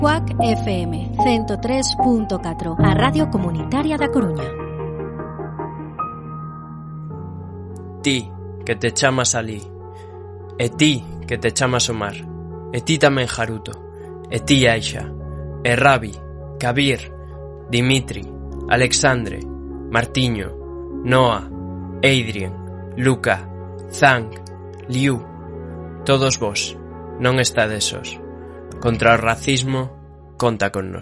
Cuac FM 103.4, a Radio Comunitaria da Coruña. Ti, que te chamas Ali, e ti, que te chamas Omar, e ti tamén Haruto, e ti Aisha, e Rabi, Kabir, Dimitri, Alexandre, Martiño, Noah, Adrien, Luca, Zhang, Liu, todos vos, non estades sós. Contra o racismo, conta con nós.